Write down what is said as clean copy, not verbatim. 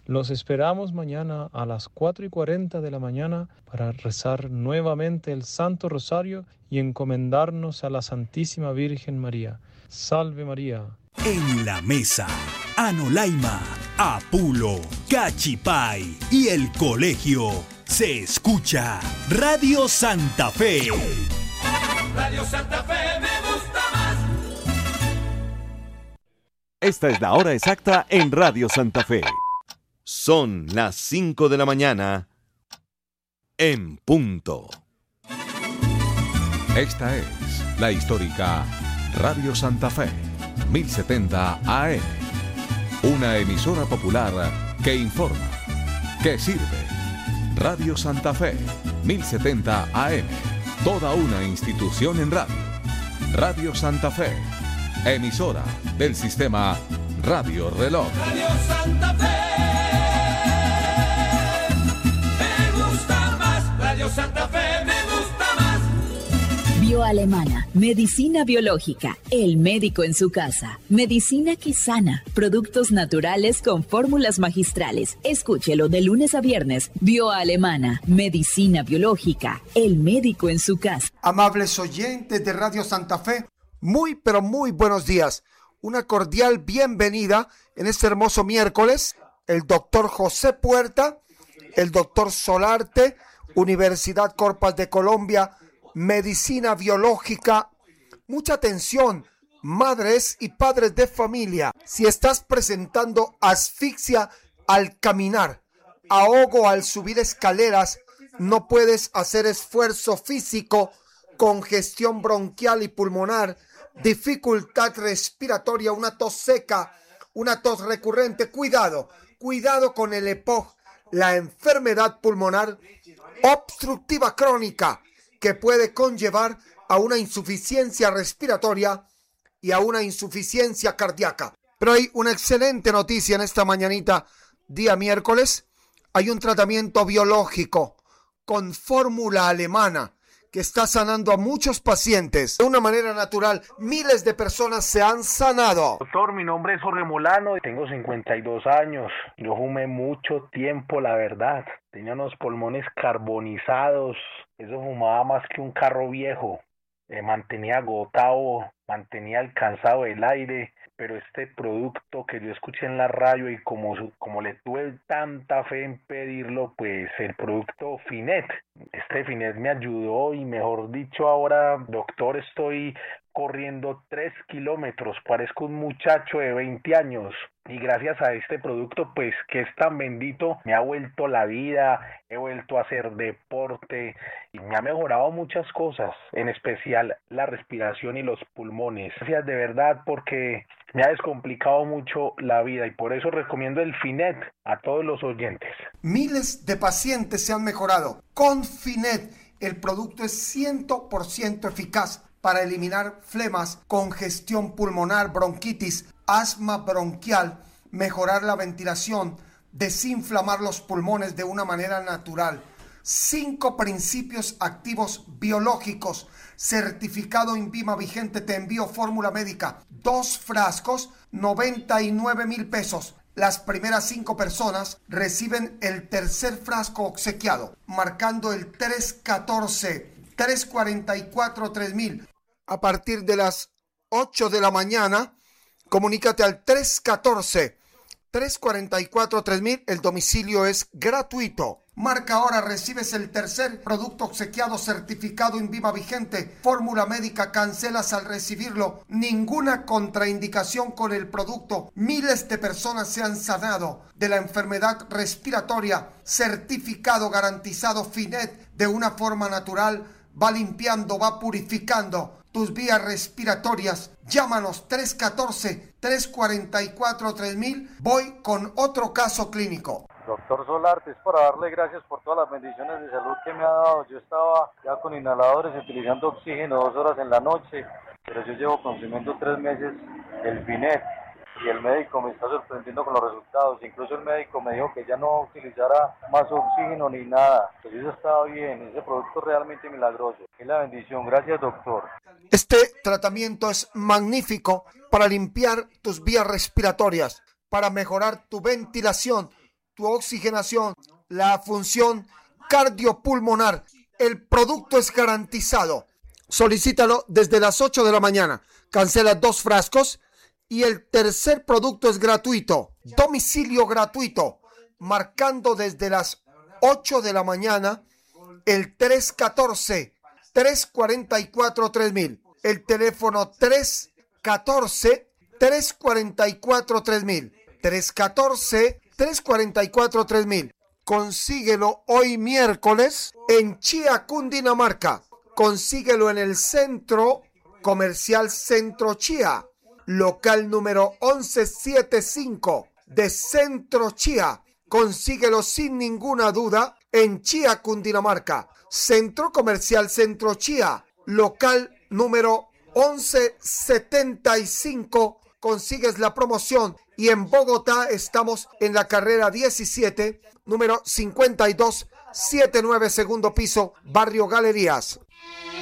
Los esperamos mañana a las 4:40 de la mañana para rezar nuevamente el Santo Rosario y encomendarnos a la Santísima Virgen María. Salve María. En la mesa, Anolaima, Apulo, Cachipay y el colegio. Se escucha Radio Santa Fe. Radio Santa Fe me gusta más. Esta es la hora exacta en Radio Santa Fe. Son las 5 de la mañana en punto. Esta es la histórica Radio Santa Fe, 1070 AM. Una emisora popular que informa, que sirve. Radio Santa Fe, 1070 AM. Toda una institución en radio. Radio Santa Fe, emisora del sistema Radio Reloj. Radio Santa Fe me gusta más. Radio Santa Fe me gusta más. Bioalemana, medicina biológica, el médico en su casa. Medicina que sana, productos naturales con fórmulas magistrales. Escúchelo de lunes a viernes. Bioalemana, medicina biológica, el médico en su casa. Amables oyentes de Radio Santa Fe, muy pero muy buenos días. Una cordial bienvenida en este hermoso miércoles. El doctor José Puerta, el doctor Solarte, Universidad Corpas de Colombia, Medicina Biológica. Mucha atención, madres y padres de familia. Si estás presentando asfixia al caminar, ahogo al subir escaleras, no puedes hacer esfuerzo físico, congestión bronquial y pulmonar, dificultad respiratoria, una tos seca, una tos recurrente, cuidado con el EPOC, la enfermedad pulmonar obstructiva crónica, que puede conllevar a una insuficiencia respiratoria y a una insuficiencia cardíaca. Pero hay una excelente noticia en esta mañanita, día miércoles. Hay un tratamiento biológico con fórmula alemana que está sanando a muchos pacientes de una manera natural. Miles de personas se han sanado. Doctor, mi nombre es Jorge Molano, tengo 52 años. Yo fumé mucho tiempo, la verdad. Tenía unos pulmones carbonizados. Eso fumaba más que un carro viejo. Mantenía agotado, mantenía alcanzado el aire. Pero este producto que yo escuché en la radio y como le tuve tanta fe en pedirlo, pues el producto Finet. Este Finet me ayudó y mejor dicho ahora, doctor, estoy corriendo 3 kilómetros. Parezco un muchacho de 20 años. Y gracias a este producto, pues que es tan bendito, me ha vuelto la vida, he vuelto a hacer deporte y me ha mejorado muchas cosas, en especial la respiración y los pulmones. Gracias de verdad porque me ha descomplicado mucho la vida y por eso recomiendo el Finet a todos los oyentes. Miles de pacientes se han mejorado. Con Finet, el producto es 100% eficaz para eliminar flemas, congestión pulmonar, bronquitis, asma bronquial, mejorar la ventilación, desinflamar los pulmones de una manera natural. 5 principios activos biológicos, certificado INVIMA vigente. Te envío fórmula médica, 2 frascos, 99,000 pesos. Las primeras 5 personas reciben el tercer frasco obsequiado, marcando el 314-344-3000. A partir de las 8 de la mañana, comunícate al 314-344-3000. El domicilio es gratuito. Marca ahora, recibes el tercer producto obsequiado, certificado INVIMA vigente, fórmula médica, cancelas al recibirlo. Ninguna contraindicación con el producto. Miles de personas se han sanado de la enfermedad respiratoria. Certificado garantizado Finet de una forma natural. Va limpiando, va purificando tus vías respiratorias. Llámanos 314-344-3000. Voy con otro caso clínico. Doctor Solarte, es para darle gracias por todas las bendiciones de salud que me ha dado. Yo estaba ya con inhaladores utilizando oxígeno 2 horas en la noche, pero yo llevo consumiendo 3 meses el Finet y el médico me está sorprendiendo con los resultados. Incluso el médico me dijo que ya no utilizara más oxígeno ni nada, que eso estaba bien. Ese producto es realmente milagroso. Es la bendición. Gracias, doctor. Este tratamiento es magnífico para limpiar tus vías respiratorias, para mejorar tu ventilación, tu oxigenación, la función cardiopulmonar. El producto es garantizado. Solicítalo desde las 8 de la mañana. Cancela 2 frascos y el tercer producto es gratuito. Domicilio gratuito. Marcando desde las 8 de la mañana el 314-344-3000. El teléfono 314-344-3000. 314-344-3000. Consíguelo hoy miércoles en Chía, Cundinamarca. Consíguelo en el Centro Comercial Centro Chía, local número 1175 de Centro Chía. Consíguelo sin ninguna duda en Chía, Cundinamarca. Centro Comercial Centro Chía, local número 1175. Consigues la promoción. Y en Bogotá estamos en la carrera 17, número 5279, segundo piso, Barrio Galerías.